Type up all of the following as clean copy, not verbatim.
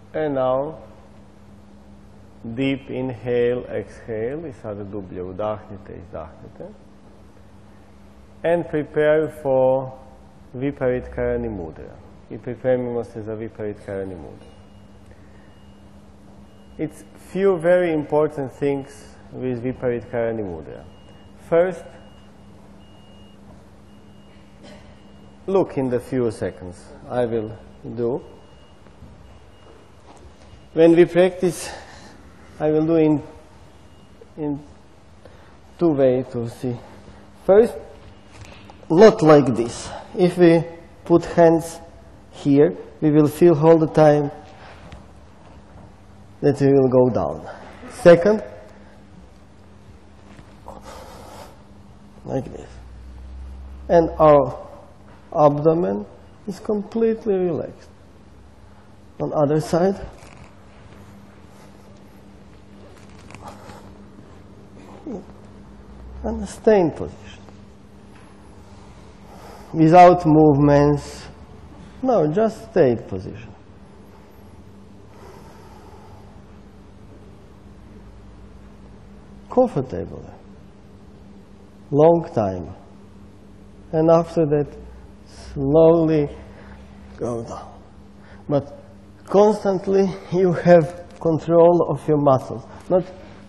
And now, deep inhale, exhale. I sada dublje udahnite, izdahnite. And prepare for Viparitkarani mudra. I pripremimo se za Viparitkarani mudra. It's few very important things with Viparitkarani mudra. First, look in the few seconds I will do. When we practice, I will do in two ways to see. First, not like this. If we put hands here, we will feel all the time that we will go down. Second, like this. And our abdomen is completely relaxed. On other side, and stay in position. Without movements. No, just stay in position. Comfortably. Long time. And after that, slowly go down. But constantly you have control of your muscles. Not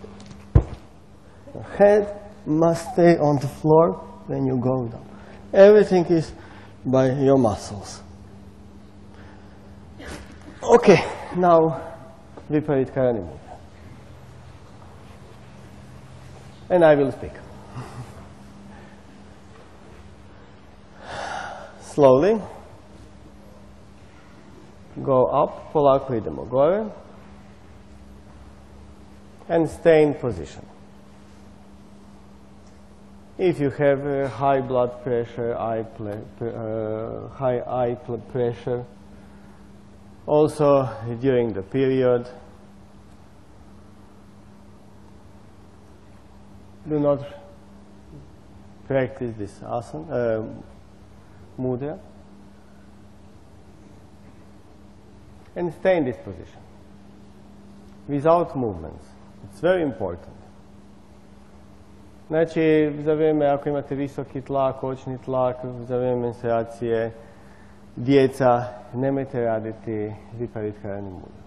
your head must stay on the floor when you go down. Everything is by your muscles. Okay, now Viparitkarani mudra. And I will speak. Slowly go up, polako idemo gore, and stay in position. If you have high blood pressure, high eye pressure, also during the period, do not practice this asana, mudra, and stay in this position without movements. It's very important. Znači, za vrijeme, ako imate visoki tlak, očni tlak, za vrijeme menstruacije, djeca, nemojte raditi Viparitkarani mudra.